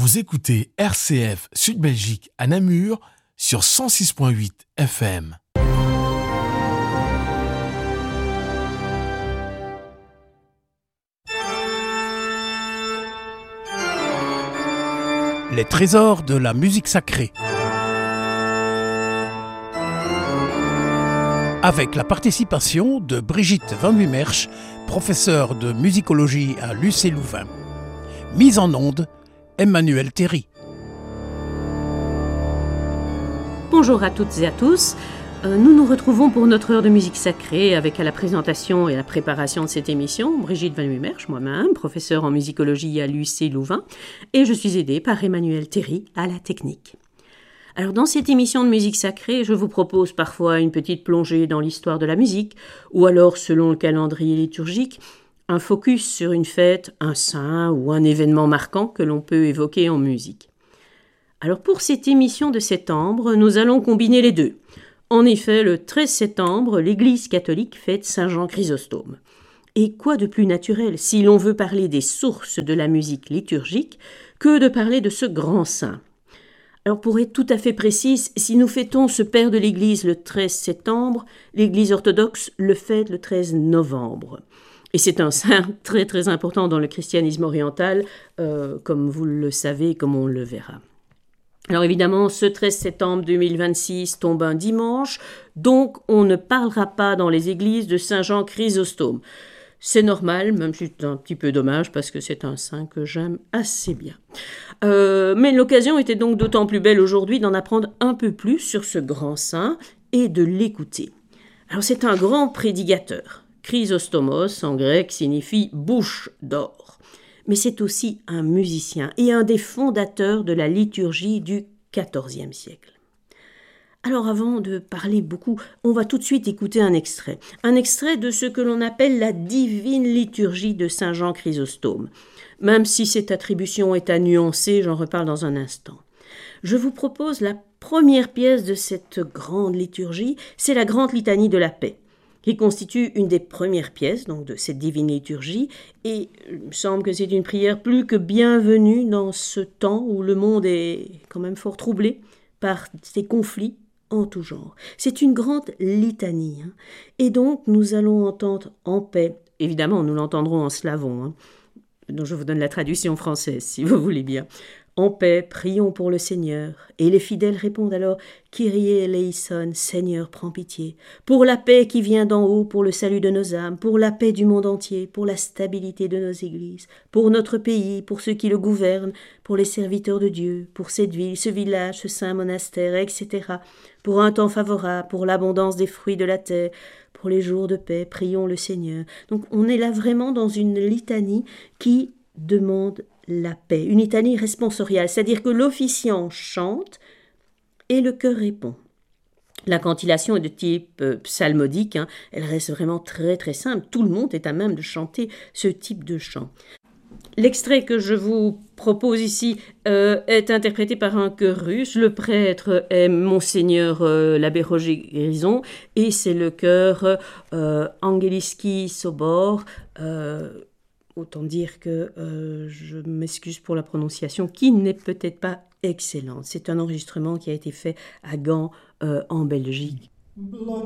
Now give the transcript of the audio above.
Vous écoutez RCF Sud Belgique à Namur sur 106.8 FM. Les trésors de la musique sacrée. Avec la participation de Brigitte Van Wimmersch, professeure de musicologie à l'UC Louvain. Mise en onde, Emmanuel Théry. Bonjour à toutes et à tous. Nous nous retrouvons pour notre heure de musique sacrée avec à la présentation et à la préparation de cette émission Brigitte Van Wimmersch, moi-même, professeure en musicologie à l'UC Louvain, et je suis aidée par Emmanuel Théry à la technique. Alors dans cette émission de musique sacrée, je vous propose parfois une petite plongée dans l'histoire de la musique, ou alors, selon le calendrier liturgique, un focus sur une fête, un saint ou un événement marquant que l'on peut évoquer en musique. Alors pour cette émission de septembre, nous allons combiner les deux. En effet, le 13 septembre, l'Église catholique fête Saint Jean Chrysostome. Et quoi de plus naturel, si l'on veut parler des sources de la musique liturgique, que de parler de ce grand saint. Alors pour être tout à fait précise, si nous fêtons ce père de l'Église le 13 septembre, l'Église orthodoxe le fête le 13 novembre. Et c'est un saint très très important dans le christianisme oriental, comme vous le savez, comme on le verra. Alors évidemment, ce 13 septembre 2026 tombe un dimanche, donc on ne parlera pas dans les églises de Saint Jean Chrysostome. C'est normal, même si c'est un petit peu dommage, parce que c'est un saint que j'aime assez bien. Mais l'occasion était donc d'autant plus belle aujourd'hui d'en apprendre un peu plus sur ce grand saint et de l'écouter. Alors c'est un grand prédicateur. Chrysostomos en grec signifie bouche d'or. Mais c'est aussi un musicien et un des fondateurs de la liturgie du XIVe siècle. Alors avant de parler beaucoup, on va tout de suite écouter un extrait de ce que l'on appelle la divine liturgie de Saint Jean Chrysostome. Même si cette attribution est à nuancer, j'en reparle dans un instant. Je vous propose la première pièce de cette grande liturgie, c'est la Grande Litanie de la Paix, qui constitue une des premières pièces donc, de cette divine liturgie, et il me semble que c'est une prière plus que bienvenue dans ce temps où le monde est quand même fort troublé par ces conflits en tout genre. C'est une grande litanie, et donc nous allons entendre en paix, évidemment nous l'entendrons en slavon, dont je vous donne la traduction française si vous voulez bien. En paix, prions pour le Seigneur. Et les fidèles répondent alors « Kyrie eleison, Seigneur, prends pitié. Pour la paix qui vient d'en haut, pour le salut de nos âmes, pour la paix du monde entier, pour la stabilité de nos églises, pour notre pays, pour ceux qui le gouvernent, pour les serviteurs de Dieu, pour cette ville, ce village, ce saint monastère, etc. Pour un temps favorable, pour l'abondance des fruits de la terre, pour les jours de paix, prions le Seigneur. » Donc on est là vraiment dans une litanie qui demande la paix, une litanie responsoriale, c'est-à-dire que l'officiant chante et le chœur répond. La cantillation est de type psalmodique, elle reste vraiment très très simple, tout le monde est à même de chanter ce type de chant. L'extrait que je vous propose ici est interprété par un chœur russe. Le prêtre est Monseigneur l'abbé Roger Grison et c'est le chœur Angeliski Sobor. Autant dire que je m'excuse pour la prononciation qui n'est peut-être pas excellente. C'est un enregistrement qui a été fait à Gand en Belgique.